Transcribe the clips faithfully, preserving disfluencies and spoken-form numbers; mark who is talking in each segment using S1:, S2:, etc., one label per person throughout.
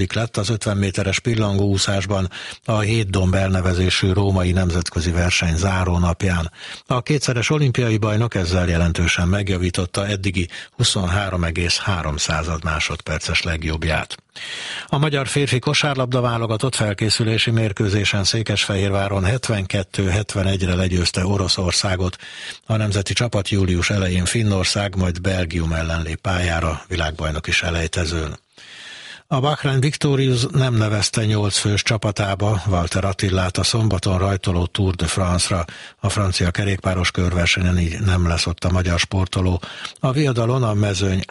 S1: lett az ötven méteres pillangóúszásban a Hét Domb elnevezésű római nemzetközi verseny zárónapján. A kétszeres olimpiai bajnok ezzel jelentősen megjavította eddigi huszonhárom egész három másodperces legjobbját. A magyar férfi kosárlabda válogatott felkészülési mérkőzésen Székesfehérváron hetvenkettő hetvenegyre legyőzte Oroszországot. A nemzeti csapat július elején Finnország, majd Belgium ellen lép pályára világbajnoki selejtezőn. A Bahrain Victorious nem nevezte nyolc fős csapatába Walter Attilát a szombaton rajtoló Tour de France-ra. A francia kerékpáros körversenyen így nem lesz ott a magyar sportoló. A viadalon a mezőny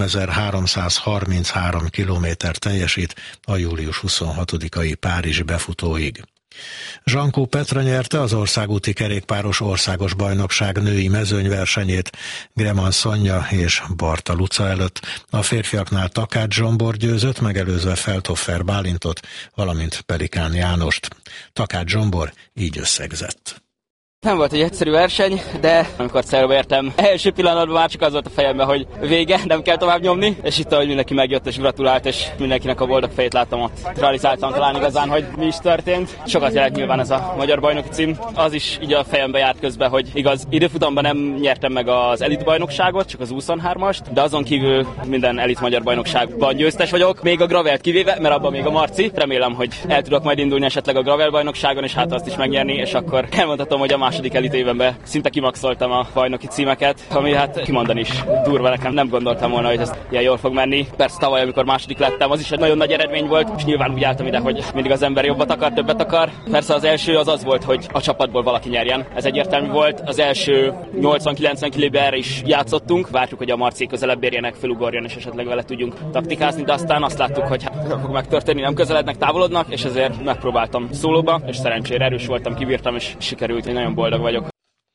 S1: háromezer-háromszázharminchárom kilométer teljesít a július huszonhatodikai párizsi befutóig. Zsankó Petra nyerte az országúti kerékpáros országos bajnokság női mezőnyversenyét Greman Szonya és Barta Luca előtt. A férfiaknál Takács Zsombor győzött, megelőzve Feldhofer Bálintot, valamint Pelikán Jánost. Takács Zsombor így összegzett.
S2: Nem volt egy egyszerű verseny, de amikor célba értem, első pillanatban már csak az volt a fejemben, hogy vége, nem kell tovább nyomni, és itt, ahogy mindenki megjött és gratulált, és mindenkinek a boldog fejét láttam ott. Realizáltam talán igazán, hogy mi is történt. Sokat jelent nyilván ez a magyar bajnoki cím. Az is így a fejembe járt közben, hogy igaz, időfutamban nem nyertem meg az elit bajnokságot, csak az huszonhármast, de azon kívül minden elit magyar bajnokságban győztes vagyok, még a gravelt kivéve, mert abban még a Marci. Remélem, hogy el tudok majd indulni esetleg a gravel bajnokságon, és hát azt is megnyerni, és akkor elmondhatom, hogy a második elit évenben szinte kimaxoltam a bajnoki címeket, ami hát kimondani is durva nekem, nem gondoltam volna, hogy ez ilyen jól fog menni. Persze tavaly, amikor második lettem, az is egy nagyon nagy eredmény volt, és nyilván úgy álltam ide, hogy mindig az ember jobbat akar, többet akar. Persze az első az az volt, hogy a csapatból valaki nyerjen. Ez egyértelmű volt. Az első nyolcvan-kilencven kilóben erre is játszottunk. Vártuk, hogy a Marci közelebb érjenek, felugorjon, és esetleg vele tudjunk taktikázni, de aztán azt láttuk, hogy hát nem fog megtörténni, nem közelednek, távolodnak, és ezért megpróbáltam szólóba, és szerencsére erős voltam, kibírtam, és sikerült, hogy nagyon boldog vagyok.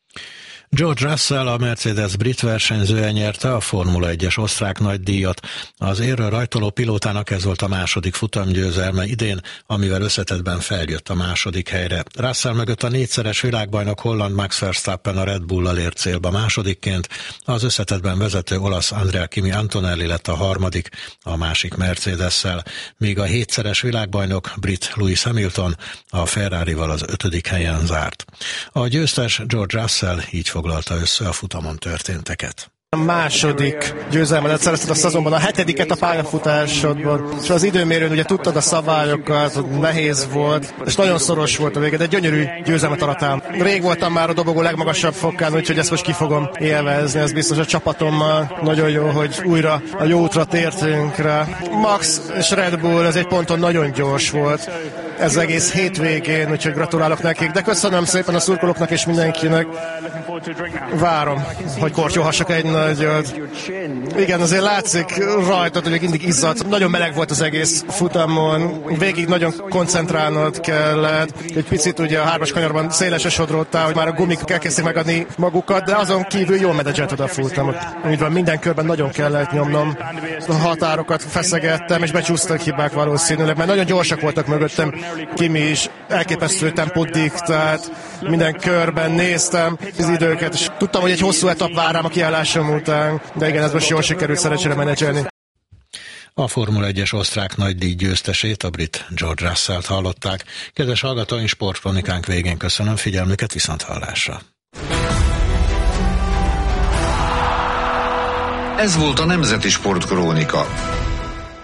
S1: George Russell, a Mercedes brit versenyzője nyerte a Formula egyes osztrák nagydíjat. Az érről rajtoló pilótának ez volt a második futamgyőzelme idén, amivel összetettben feljött a második helyre. Russell mögött a négyszeres világbajnok holland Max Verstappen a Red Bull-al ért célba másodikként, az összetettben vezető olasz Andrea Kimi Antonelli lett a harmadik, a másik Mercedes-szel, míg a hétszeres világbajnok brit Lewis Hamilton a Ferrarival az ötödik helyen zárt. A győztes George Russell így foglalta össze a futamon történteket.
S3: A második győzelmedet szerezted a szezonban, a hetediket a pályafutásodban, és az időmérőn ugye tudtad a szabályokat, nehéz volt, és nagyon szoros volt a vége, de gyönyörű győzelmet arattál. Rég voltam már a dobogó legmagasabb fokán, úgyhogy ezt most ki fogom élvezni, ez biztos a csapatommal. Nagyon jó, hogy újra a jó útra tértünk rá. Max és Red Bull, ez egy ponton nagyon gyors volt, ez egész hétvégén, úgyhogy gratulálok nekik, de köszönöm szépen a szurkolóknak és mindenkinek. Várom, hogy kortyolhassak egy nagyot. Igen, azért látszik rajtad, hogy mindig izzadsz. Nagyon meleg volt az egész futamon, végig nagyon koncentrálnod kellett. Egy picit ugye a hármas kanyarban szélesre sodródtál, hogy már a gumik elkezdték megadni magukat, de azon kívül jól menedzselted a futamot. Úgy van, minden körben nagyon kellett nyomnom. A határokat feszegettem, és becsúsztak hibák valószínűleg, mert nagyon gyorsak voltak mögöttem. Kimi is elképesztő tempót diktált, minden körben néztem az időket, és tudtam, hogy egy hosszú etap vár rám a kiállásom után, de igen, ez most jól sikerült szerencsére menedzselni.
S1: A Formula egyes osztrák nagydíj győztesét, a brit George Russellt hallották. Kedves hallgatóink, sportkronikánk végén köszönöm figyelmüket, viszonthallásra.
S4: Ez volt a Nemzeti Sportkrónika.